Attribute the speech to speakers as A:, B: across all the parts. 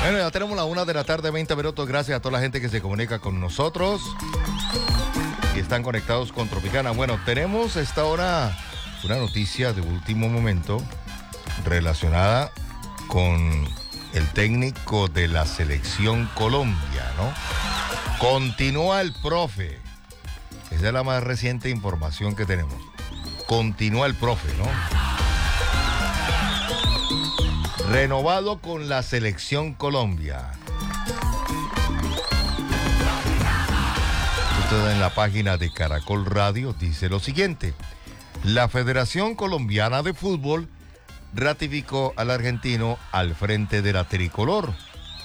A: Bueno, ya tenemos la 1:00 p.m, 20 minutos. Gracias a toda la gente que se comunica con nosotros y están conectados con Tropicana. Bueno, tenemos a esta hora una noticia de último momento relacionada con el técnico de la selección Colombia, ¿no? Continúa el profe. Esa es la más reciente información que tenemos. Continúa el profe, ¿no? Renovado con la selección Colombia. Usted en la página de Caracol Radio dice lo siguiente. La Federación Colombiana de Fútbol ratificó al argentino al frente de la tricolor.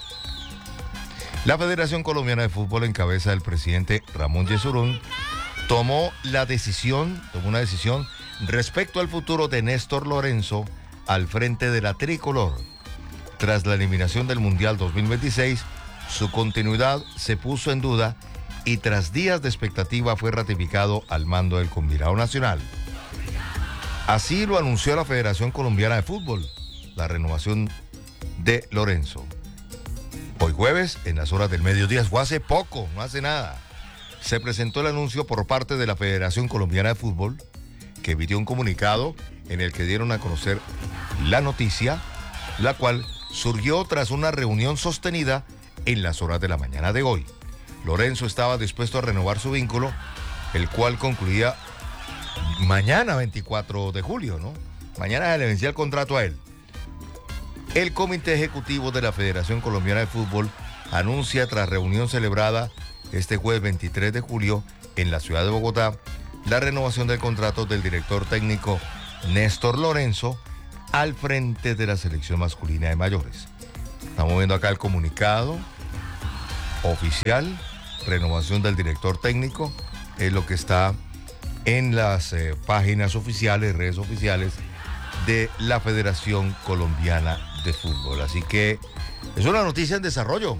A: La Federación Colombiana de Fútbol, en cabeza del presidente Ramón Yesurún, tomó una decisión respecto al futuro de Néstor Lorenzo al frente de la tricolor. Tras la eliminación del Mundial 2026, su continuidad se puso en duda y tras días de expectativa fue ratificado al mando del combinado nacional. Así lo anunció la Federación Colombiana de Fútbol, la renovación de Lorenzo. Hoy jueves, en las horas del mediodía, fue hace poco, no hace nada, se presentó el anuncio por parte de la Federación Colombiana de Fútbol, que emitió un comunicado en el que dieron a conocer la noticia, la cual surgió tras una reunión sostenida en las horas de la mañana de hoy. Lorenzo estaba dispuesto a renovar su vínculo, el cual concluía mañana 24 de julio, ¿no? Mañana se le vencía el contrato a él. El Comité Ejecutivo de la Federación Colombiana de Fútbol anuncia tras reunión celebrada este jueves 23 de julio en la ciudad de Bogotá la renovación del contrato del director técnico Néstor Lorenzo al frente de la selección masculina de mayores. Estamos viendo acá el comunicado oficial, renovación del director técnico, es lo que está en las páginas oficiales, redes oficiales de la Federación Colombiana de Fútbol. Así que es una noticia en desarrollo.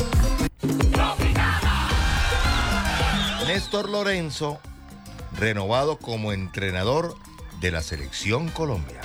A: Néstor Lorenzo, renovado como entrenador de la Selección Colombia.